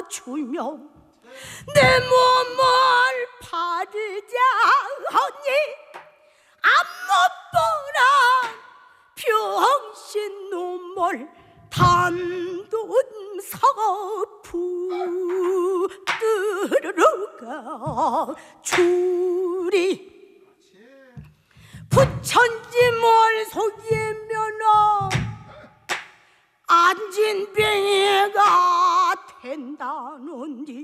주며 내 몸을 바르자 하니 안못 보라 병신 놈을 단돈사 붙들어가 주리 부천지물 속이면은 안진뱅이가 된다는디